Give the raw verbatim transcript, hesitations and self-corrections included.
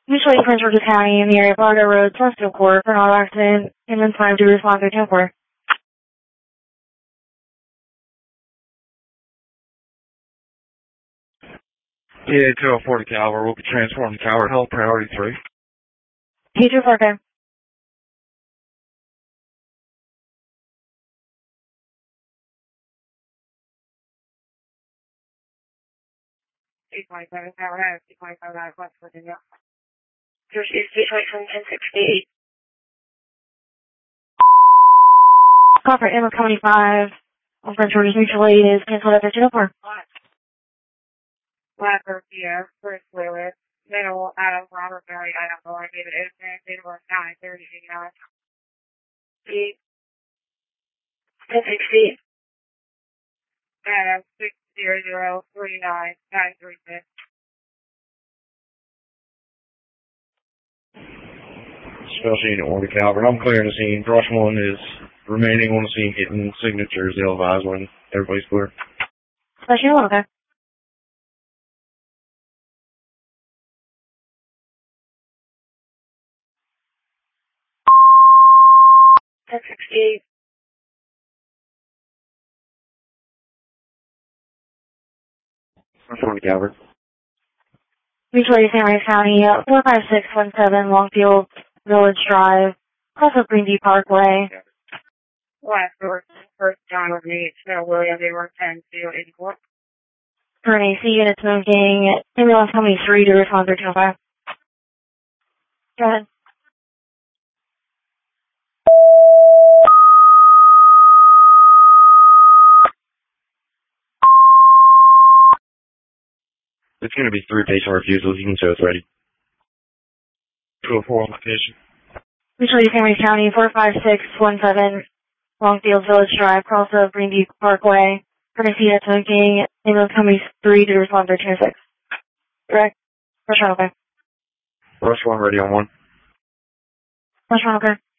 Usually Prince George's County in the area of Largo Road, Celestial Court, for an auto accident, and then time to respond to ten four. Yeah, two oh four to Calvert. We'll be transforming to Calvert Health, priority three. T two four, okay. eight twenty-seven, Calvert Health, eight twenty-seven, West Virginia. George eight twenty-seven, ten sixty-eight. Call for Amber County five. On Prince George's Mutual Aid is canceled after two oh four. Last Garcia, First Lewis, Middle, Adam, Robert, Mary, Idaho, David Edison, Date of birth, nine thirty, eighty-nine. eight, ten sixty-eight. Adam, six zero zero, three nine, nine three six. Special Unit one to Calvert. I'm clearing the scene. Rush one is remaining on the scene, getting signatures. They'll advise when everybody's clear. Special Unit one, okay. ten sixty-eight. Rush one to Calvert. Mutual Aid, San Luis County, uh, four five six one seven, Longfield Village Drive, across of Greenview Parkway. Last First, First John with me, Snow William, they were ten zero eighty-four. For an A C unit smoking, ambulance company three to respond through two oh five. Go ahead. It's going to be three patient refusals. You can show it's ready. two oh four on location. Mutual Aid, San Luis County, four five six one seven, Longfield Village Drive, across of Greenview Parkway. For an A C unit smoking, ambulance company three to respond through two oh six. Correct. Rush one, okay. Rush one ready on one. Rush one, okay.